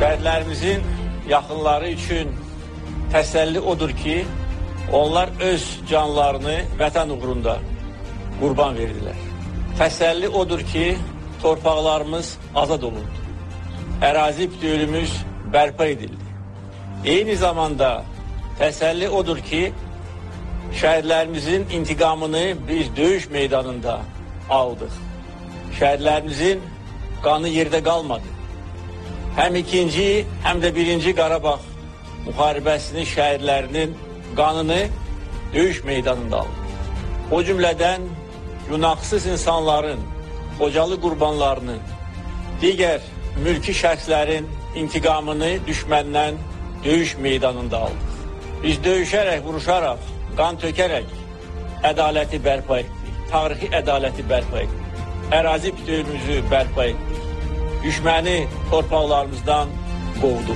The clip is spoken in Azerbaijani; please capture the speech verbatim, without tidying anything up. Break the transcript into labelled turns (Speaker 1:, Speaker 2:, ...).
Speaker 1: Şəhidlərimizin yaxınları üçün təsəlli odur ki, onlar öz canlarını vətən uğrunda qurban verdilər. Təsəlli odur ki, torpaqlarımız azad olundu. Ərazi bütövlüyümüz bərpa edildi. Eyni zamanda təsəlli odur ki, şəhidlərimizin intiqamını biz döyüş meydanında aldıq. Şəhidlərimizin qanı yerdə qalmadı. Həm ikinci, həm də birinci Qarabağ müharibəsinin şəhidlərinin qanını döyüş meydanında aldıq. O cümlədən günahsız insanların, Xocalı qurbanlarının, digər mülki şəxslərin intiqamını düşməndən döyüş meydanında aldıq. Biz döyüşərək, vuruşaraq, qan tökərək ədaləti bərpa etdik, tarixi ədaləti bərpa etdik, ərazi bütövlüyümüzü bərpa etdik, düşməni torpaqlarımızdan qovduq.